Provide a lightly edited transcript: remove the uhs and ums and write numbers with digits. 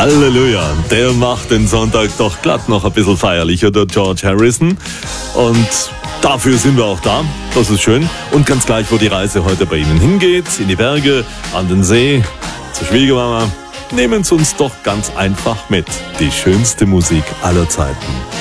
Halleluja, der macht den Sonntag doch glatt noch ein bisschen feierlicher, der George Harrison. Und dafür sind wir auch da, das ist schön. Und ganz gleich, wo die Reise heute bei Ihnen hingeht, in die Berge, an den See, zur Schwiegermama, nehmen Sie uns doch ganz einfach mit. Die schönste Musik aller Zeiten.